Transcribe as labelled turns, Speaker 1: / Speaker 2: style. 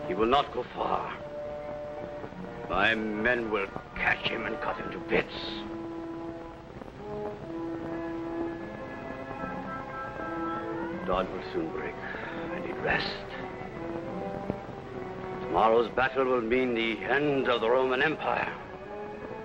Speaker 1: He will not go far. My men will catch him and cut him to bits. Dawn will soon break. I need rest. Tomorrow's battle will mean the end of the Roman Empire.